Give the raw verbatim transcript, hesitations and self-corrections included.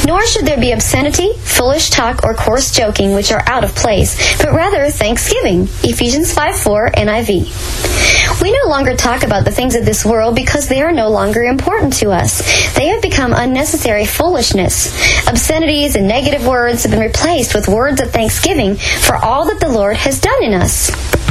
Nor should there be obscenity, foolish talk, or coarse joking, which are out of place, but rather thanksgiving. Ephesians five four, N I V. We no longer talk about the things of this world because they are no longer important to us. They have become unnecessary foolishness. Obscenities and negative words have been replaced with words of thanksgiving for all that the Lord has done in us.